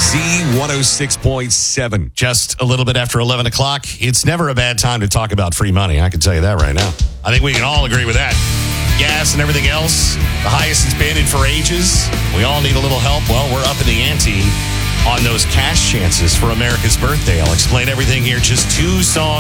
Z106.7. Just a little bit after 11 o'clock. It's never a bad time to talk about free money. I can tell you that right now. I think we can all agree with that. Gas and everything else, the highest it's been in for ages. We all need a little help. Well, we're up in the ante on those cash chances for America's birthday. I'll explain everything here. Just 2 songs.